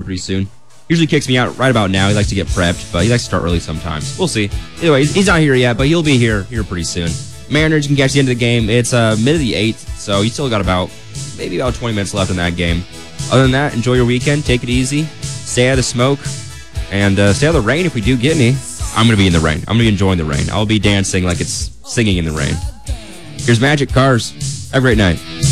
pretty soon. Usually kicks me out right about now. He likes to get prepped, but he likes to start early sometimes. We'll see. Anyway, he's not here yet, but he'll be here pretty soon. Mariners, you can catch the end of the game. It's mid of the 8th, so you still got maybe about 20 minutes left in that game. Other than that, enjoy your weekend. Take it easy. Stay out of the smoke. And stay out of the rain if we do get any. I'm going to be in the rain. I'm going to be enjoying the rain. I'll be dancing like it's singing in the rain. Here's Magic Cars. Have a great night.